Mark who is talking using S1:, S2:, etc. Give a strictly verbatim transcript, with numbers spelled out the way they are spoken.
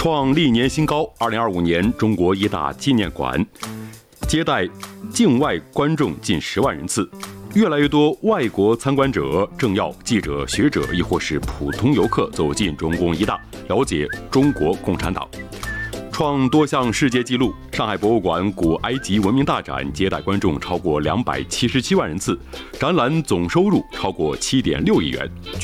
S1: 创历年新高。二零二五年，中国医大纪念馆接待境外观众近十万人次，越来越多外国参观者、政要、记者、学者，亦或是普通游客走进中共医大，了解中国共产党。创多项世界纪录，上海博物馆古埃及文明大展接待观众超过两百七十七万人次，展览总收入超过七点六亿元。